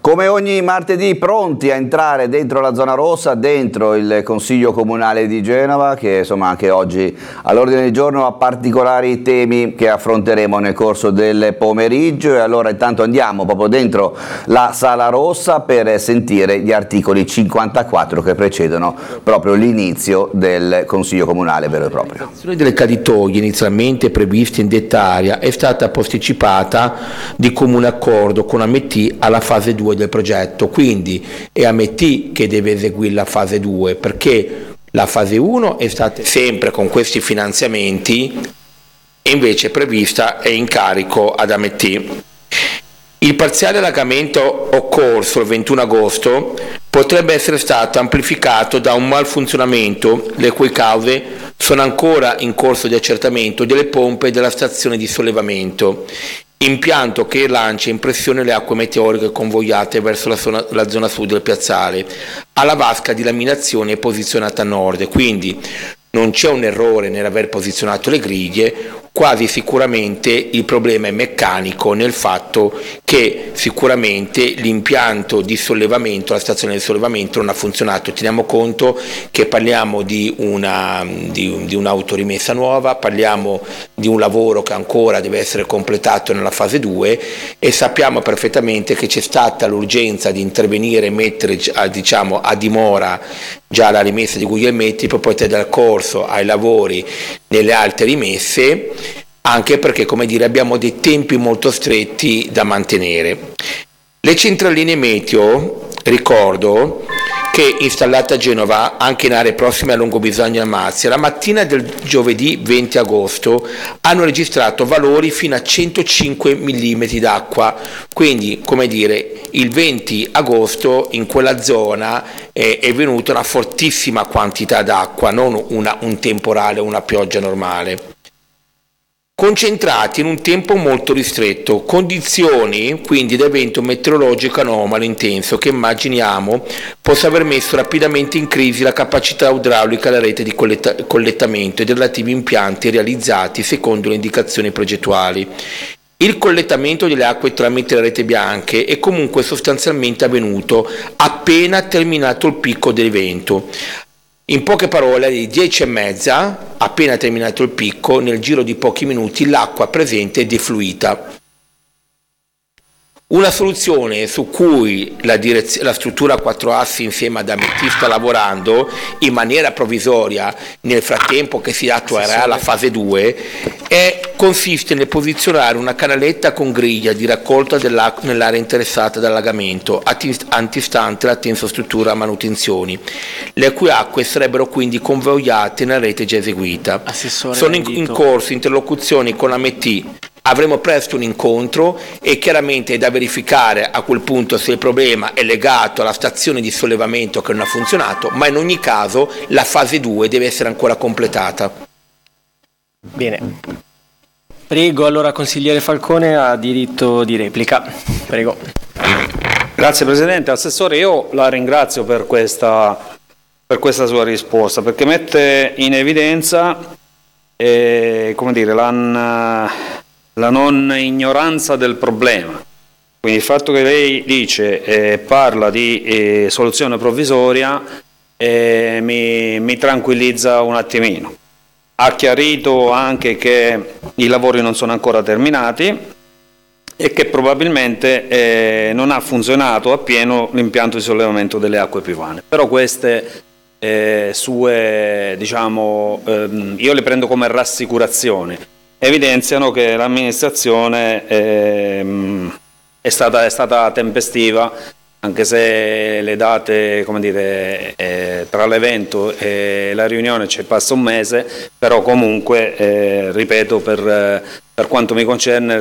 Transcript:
Come ogni martedì pronti a entrare dentro la zona rossa, dentro il Consiglio Comunale di Genova, che insomma anche oggi all'ordine del giorno ha particolari temi che affronteremo nel corso del pomeriggio. E allora intanto andiamo proprio dentro la Sala Rossa per sentire gli articoli 54 che precedono proprio l'inizio del Consiglio Comunale vero e proprio. La situazione delle caditoie inizialmente prevista in detta area è stata posticipata di comune accordo con AMT alla fase 2 del progetto, quindi è AMT che deve eseguire la fase 2, perché la fase 1 è stata sempre con questi finanziamenti e invece prevista è in carico ad AMT. Il parziale allagamento occorso il 21 agosto potrebbe essere stato amplificato da un malfunzionamento, le cui cause sono ancora in corso di accertamento delle pompe della stazione di sollevamento, impianto che lancia in pressione le acque meteoriche convogliate verso la zona sud del piazzale. Alla vasca di laminazione è posizionata a nord, quindi non c'è un errore nell'aver posizionato le griglie, quasi sicuramente il problema è meccanico nel fatto che sicuramente l'impianto di sollevamento, la stazione di sollevamento non ha funzionato. Teniamo conto che parliamo di un'autorimessa nuova, parliamo di un lavoro che ancora deve essere completato nella fase 2 e sappiamo perfettamente che c'è stata l'urgenza di intervenire e mettere a dimora già la rimessa di Guglielmetti per poter dar corso ai lavori nelle altre rimesse, anche perché, come dire, abbiamo dei tempi molto stretti da mantenere. Le centraline meteo, ricordo che installate a Genova, anche in aree prossime a Longobisogno e Amalfi, la mattina del giovedì 20 agosto hanno registrato valori fino a 105 mm d'acqua, quindi, come dire, il 20 agosto in quella zona è venuta una fortissima quantità d'acqua, non un temporale o una pioggia normale. Concentrati in un tempo molto ristretto, condizioni quindi di evento meteorologico anomalo intenso che immaginiamo possa aver messo rapidamente in crisi la capacità idraulica della rete di collettamento e dei relativi impianti realizzati secondo le indicazioni progettuali. Il collettamento delle acque tramite le rete bianche è comunque sostanzialmente avvenuto appena terminato il picco dell'evento. In poche parole, alle 10:30, appena terminato il picco, nel giro di pochi minuti l'acqua presente è defluita. Una soluzione su cui la struttura a 4 assi insieme ad AMT sta lavorando in maniera provvisoria nel frattempo che si attuerà la fase 2 consiste nel posizionare una canaletta con griglia di raccolta dell'acqua nell'area interessata dall'allagamento antistante la tensostruttura a manutenzioni, le cui acque sarebbero quindi convogliate nella rete già eseguita. Sono in corso interlocuzioni con AMT. Avremo presto un incontro e chiaramente è da verificare a quel punto se il problema è legato alla stazione di sollevamento che non ha funzionato, ma in ogni caso la fase 2 deve essere ancora completata. Bene. Prego, allora consigliere Falcone ha diritto di replica. Prego. Grazie Presidente. Assessore, io la ringrazio per questa sua risposta, perché mette in evidenza come dire, la non ignoranza del problema. Quindi il fatto che lei dice parla di soluzione provvisoria mi tranquillizza un attimino. Ha chiarito anche che i lavori non sono ancora terminati e che probabilmente non ha funzionato appieno l'impianto di sollevamento delle acque piovane. Però queste sue, diciamo, io le prendo come rassicurazioni, evidenziano che l'amministrazione è stata tempestiva, anche se le date, come dire, tra l'evento e la riunione ci passa un mese, però comunque, ripeto, per quanto mi concerne